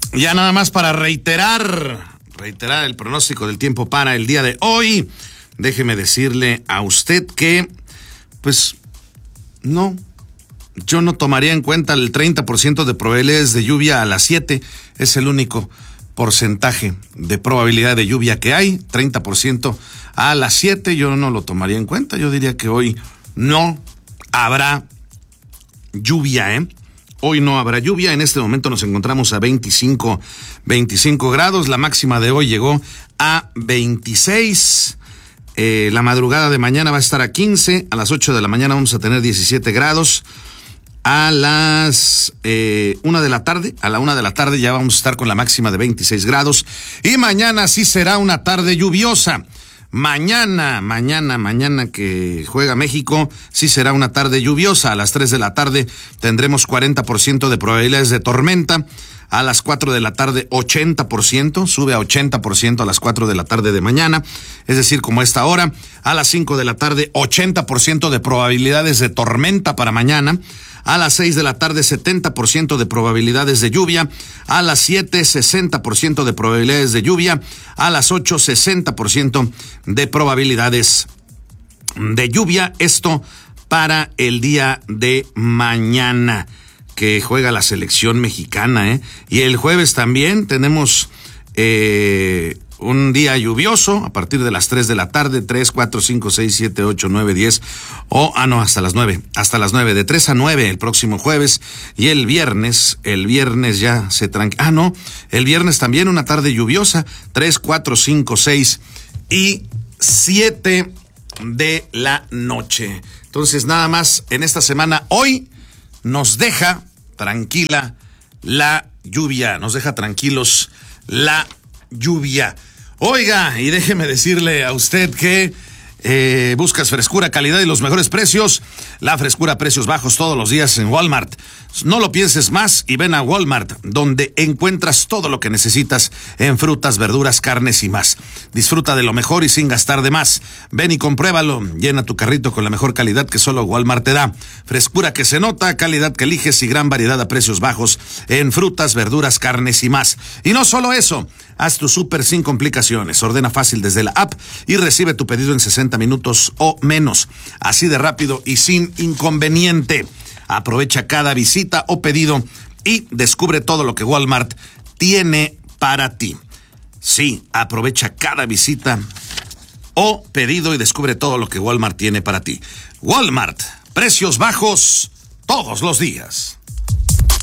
Ya nada más para reiterar el pronóstico del tiempo para el día de hoy. Déjeme decirle a usted que, pues, no, yo no tomaría en cuenta el 30% de probabilidades de lluvia a las 7. Es el único porcentaje de probabilidad de lluvia que hay, 30% a las 7. Yo no lo tomaría en cuenta. Yo diría que hoy no habrá lluvia, Hoy no habrá lluvia. En este momento nos encontramos a 25 grados. La máxima de hoy llegó a 26. La madrugada de mañana va a estar a 15. A las 8 de la mañana vamos a tener 17 grados. A las 1 de la tarde, ya vamos a estar con la máxima de 26 grados. Y mañana sí será una tarde lluviosa. Mañana que juega México, sí será una tarde lluviosa. A las 3 de la tarde tendremos 40% de probabilidades de tormenta. A las 4 de la tarde, 80%, sube a 80% a las 4 de la tarde de mañana, es decir, como esta hora. A las 5 de la tarde, 80% de probabilidades de tormenta para mañana. A las 6 de la tarde, 70% de probabilidades de lluvia. A las 7, 60% de probabilidades de lluvia. A las 8, 60% de probabilidades de lluvia. Esto para el día de mañana, que juega la selección mexicana, Y el jueves también tenemos un día lluvioso a partir de las 3 de la tarde, 3, 4, 5, 6, 7, 8, 9, 10, hasta las 9, de 3 a 9 el próximo jueves. Y el viernes ya se tranquiliza. El viernes también una tarde lluviosa, 3, 4, 5, 6 y 7 de la noche. Entonces, nada más en esta semana, hoy nos deja tranquila la lluvia, nos deja tranquilos la lluvia. Oiga, y déjeme decirle a usted que buscas frescura, calidad y los mejores precios. La frescura a precios bajos todos los días en Walmart. No lo pienses más y ven a Walmart, donde encuentras todo lo que necesitas en frutas, verduras, carnes y más. Disfruta de lo mejor y sin gastar de más. Ven y compruébalo. Llena tu carrito con la mejor calidad que solo Walmart te da. Frescura que se nota, calidad que eliges y gran variedad a precios bajos en frutas, verduras, carnes y más. Y no solo eso, haz tu súper sin complicaciones. Ordena fácil desde la app y recibe tu pedido en 60 minutos o menos. Así de rápido y sin inconveniente. Aprovecha cada visita o pedido y descubre todo lo que Walmart tiene para ti. Sí, aprovecha cada visita o pedido y descubre todo lo que Walmart tiene para ti. Walmart, precios bajos todos los días.